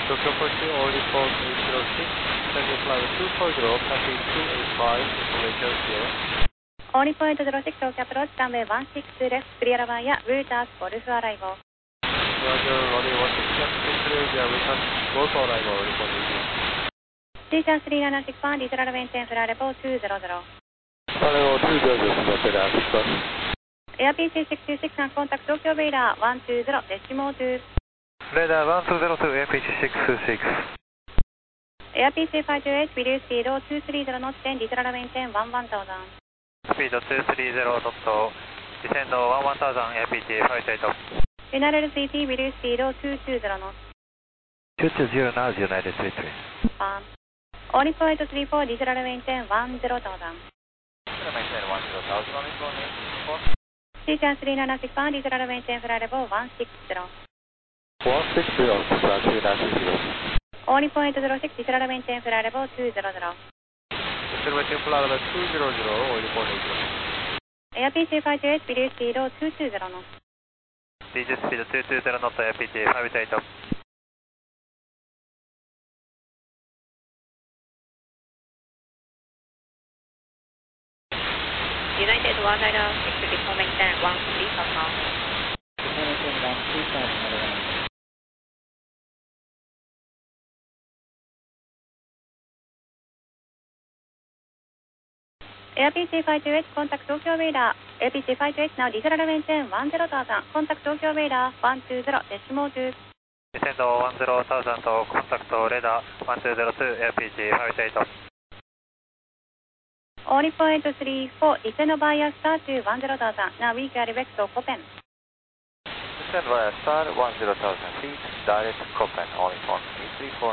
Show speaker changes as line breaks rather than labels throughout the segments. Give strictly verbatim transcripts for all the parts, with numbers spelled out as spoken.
Tokyo Pursuit, all report eight zero six, Sandy Flight two four zero, passing two eight five, information here.
All report eight zero six, Tokyo approach, runway one six left, clear via Routers, Golf arrival.
Roger, runway one six left, clear via Routers, Golf arrival, report eight zero six.
Teacher three nine six one, diesel maintain flight level two zero zero.
Level two zero zero, Flight six one.
Air P C six two six and contact Tokyo radar one two zero, decimal two.
Radar one two zero to Air P C six two six.
Air P C five two eight, reduce speed two three zero knots, ten, diesel maintain one one thousand.
Speed two three zero dot, descend one one thousand, Air P C five two eight.
United C T, reduce speed two two zero knots.
two two zero now, United C T.
Farm. Only point three four, diesel maintain one zero thousand.
Maintain one zero thousand, only point four.
Teacher three nine six one, diesel maintain flight level one six zero.
one six zero, three nine six zero.
Only point zero six, diesel maintain flight level two zero zero.
Diesel maintain flight level two zero zero, only point eight zero.
Air P C five two eight, reduce speed two two zero knots.
Reduce speed two two zero knots, Air P C five two eight.
United one nine six, before maintain one three thousand.
Maintain one three thousand.
Air P C five two eight, contact Tokyo radar. Air P C five two eight, now diesel maintain one zero thousand. Contact Tokyo radar one two zero, decimal two.
Descend one zero thousand to contact radar one two zero two, Air P C five two eight.
Only point three four, descend via star to one zero thousand. Now we can direct to Copen.
Descend via star one zero thousand feet, direct Copen, only point eight three four.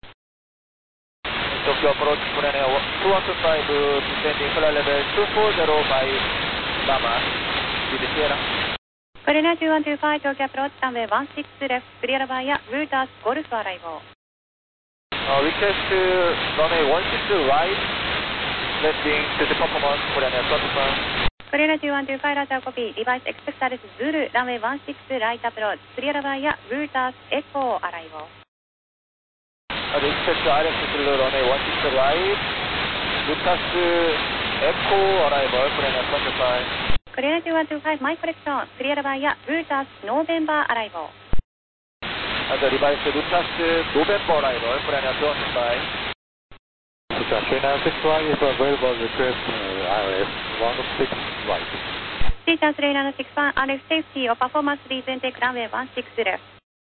Tokyo approach, Purane two one two five, descending flight level two four zero by Lama, speed Sierra.
Purane two one two five, Tokyo approach, runway one six left, clear via Routers, Golf arrival.
Uh, request to runway one six right, landing to the performance, Purane confirm.
Purane two one two five, lateral copy, device expected Zulu, runway one six right approach, clear via Routers, Echo arrival.
Uh, expect to direct to runway one six right, Lucas Echo arrival, Purane twenty-five.
Purane two one two five, my correction, clear via Routers, November arrival.
Uh, the device Lucas November arrival, Purane two one two five. Lucas three nine six one is available, request uh, I R S one six right.
Teacher three nine six one, R F safety or performance reason, take runway one six left.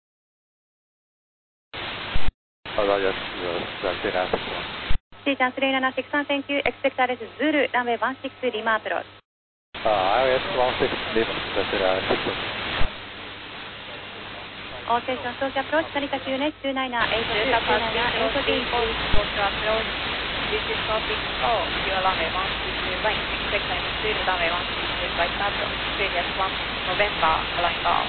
Uh, yes, yes, three nine six one.
Teacher three nine six one, thank you. Expect R S Zulu, runway one six Lima approach.
Uh, I R S one six Lima, that's it, uh, six one.
All stations, Tokyo approach, Narita Q N H two nine eight two, two nine eight two.
Tokyo approach, this is topic four, your runway one six right, expect time three, runway one six right approach, previous one, November, flying off.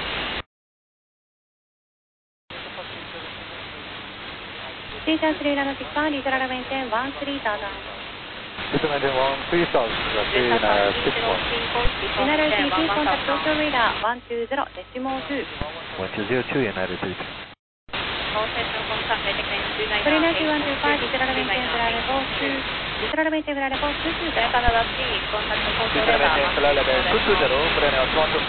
Teacher three nine six one, diesel maintain one three thousand.
Diesel maintain one three thousand, three nine six one.
United C T, contact Tokyo radar one two zero, decimal two.
one two zero two, United C T.
All station contact, maintain two nine eight.
Purane two one two five, diesel maintain flight level two. Diesel maintain flight level two two zero.
Canada C, contact Tokyo
Diesel
radar
maintain flight level two two zero, Purane two one two five.